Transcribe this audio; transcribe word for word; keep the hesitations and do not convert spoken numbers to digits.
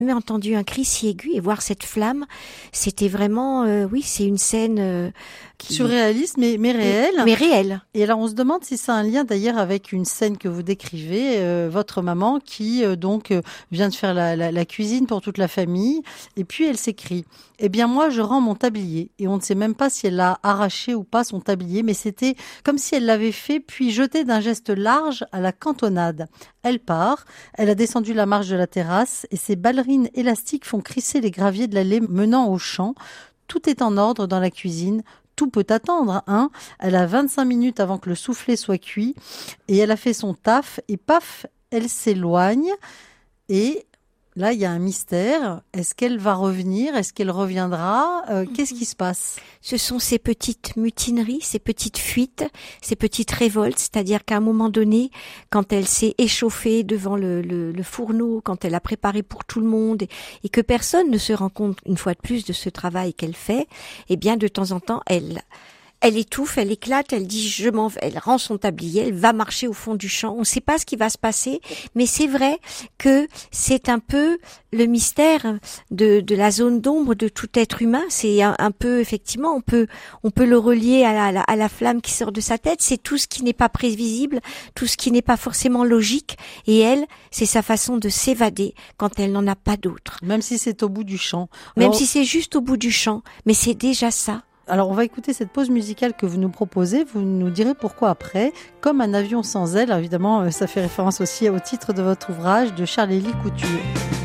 J'ai entendu un cri si aigu et voir cette flamme, c'était vraiment, euh, oui, c'est une scène euh, qui... surréaliste, mais, mais réelle. Mais réelle. Et alors, on se demande si ça a un lien d'ailleurs avec une scène que vous décrivez, euh, votre maman qui euh, donc euh, vient de faire la, la, la cuisine pour toute la famille, et puis elle s'écrie « Eh bien moi, je rends mon tablier ». Et on ne sait même pas si elle a arraché ou pas son tablier, mais c'était comme si elle l'avait fait, puis jeté d'un geste large à la cantonade. Elle part, elle a descendu la marche de la terrasse, et ses ballerines élastiques font crisser les graviers de l'allée menant au champ. Tout est en ordre dans la cuisine. Tout peut attendre, hein. Elle a vingt-cinq minutes avant que le soufflé soit cuit et elle a fait son taf et paf, elle s'éloigne et là, il y a un mystère. Est-ce qu'elle va revenir? Est-ce qu'elle reviendra? euh, Qu'est-ce qui se passe? Ce sont ces petites mutineries, ces petites fuites, ces petites révoltes, c'est-à-dire qu'à un moment donné, quand elle s'est échauffée devant le, le, le fourneau, quand elle a préparé pour tout le monde et, et que personne ne se rend compte une fois de plus de ce travail qu'elle fait, eh bien de temps en temps, elle... Elle étouffe, elle éclate, elle dit je m'en vais, elle rend son tablier, elle va marcher au fond du champ. On ne sait pas ce qui va se passer, mais c'est vrai que c'est un peu le mystère de, de la zone d'ombre de tout être humain. C'est un, un peu effectivement, on peut on peut le relier à la, à la, à la flamme qui sort de sa tête. C'est tout ce qui n'est pas prévisible, tout ce qui n'est pas forcément logique. Et elle, c'est sa façon de s'évader quand elle n'en a pas d'autre. Même si c'est au bout du champ. Même Alors... si c'est juste au bout du champ, mais c'est déjà ça. Alors, on va écouter cette pause musicale que vous nous proposez. Vous nous direz pourquoi après. Comme un avion sans ailes, évidemment, ça fait référence aussi au titre de votre ouvrage de Charles-Élie Couture.